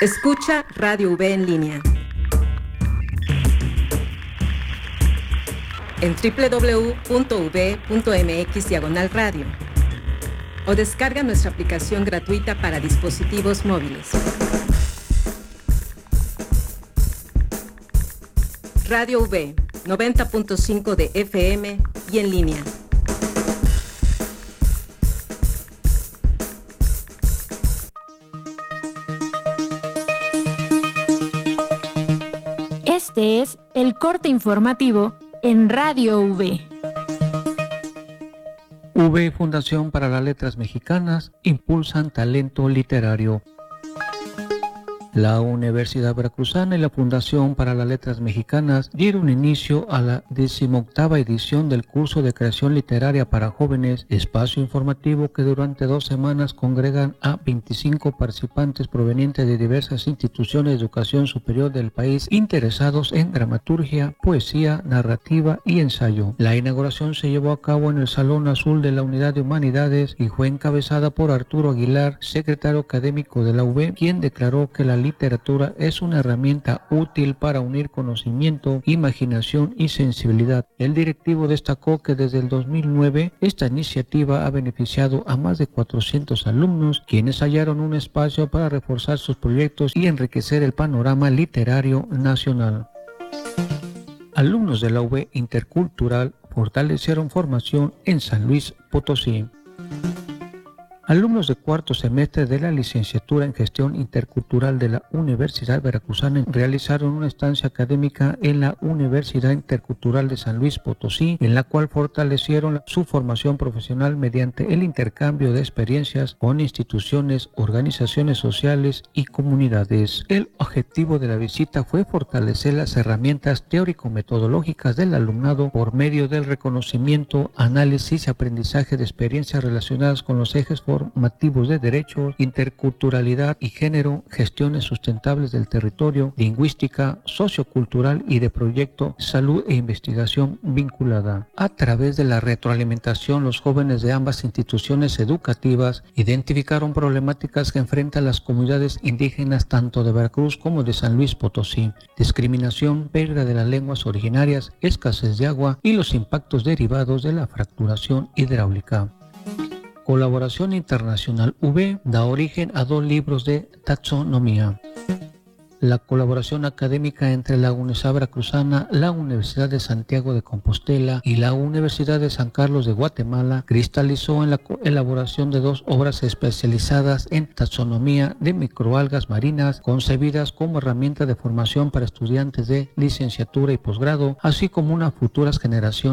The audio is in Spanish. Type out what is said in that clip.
Escucha Radio V en línea en www.v.mx/radio o descarga nuestra aplicación gratuita para dispositivos móviles. Radio V, 90.5 de FM y en línea. Este es el corte informativo en Radio V. V, Fundación para las Letras Mexicanas, impulsan talento literario. La Universidad Veracruzana y la Fundación para las Letras Mexicanas dieron inicio a la 18ª edición del curso de creación literaria para jóvenes, espacio informativo que durante 2 semanas congregan a 25 participantes provenientes de diversas instituciones de educación superior del país interesados en dramaturgia, poesía, narrativa y ensayo. La inauguración se llevó a cabo en el Salón Azul de la Unidad de Humanidades y fue encabezada por Arturo Aguilar, secretario académico de la UV, quien declaró que la literatura es una herramienta útil para unir conocimiento, imaginación y sensibilidad. El directivo destacó que desde el 2009 esta iniciativa ha beneficiado a más de 400 alumnos, quienes hallaron un espacio para reforzar sus proyectos y enriquecer el panorama literario nacional. Alumnos de la UV Intercultural fortalecieron formación en San Luis Potosí. Alumnos de 4º semestre de la licenciatura en Gestión Intercultural de la Universidad Veracruzana realizaron una estancia académica en la Universidad Intercultural de San Luis Potosí, en la cual fortalecieron su formación profesional mediante el intercambio de experiencias con instituciones, organizaciones sociales y comunidades. El objetivo de la visita fue fortalecer las herramientas teórico-metodológicas del alumnado por medio del reconocimiento, análisis y aprendizaje de experiencias relacionadas con los ejes formativos de derechos, interculturalidad y género, gestiones sustentables del territorio, lingüística, sociocultural y de proyecto, salud e investigación vinculada. A través de la retroalimentación, los jóvenes de ambas instituciones educativas identificaron problemáticas que enfrentan las comunidades indígenas tanto de Veracruz como de San Luis Potosí: discriminación, pérdida de las lenguas originarias, escasez de agua y los impactos derivados de la fracturación hidráulica. Colaboración Internacional V da origen a 2 libros de taxonomía. La colaboración académica entre la Universidad Veracruzana, la Universidad de Santiago de Compostela y la Universidad de San Carlos de Guatemala cristalizó en la elaboración de 2 obras especializadas en taxonomía de microalgas marinas, concebidas como herramienta de formación para estudiantes de licenciatura y posgrado, así como unas futuras generaciones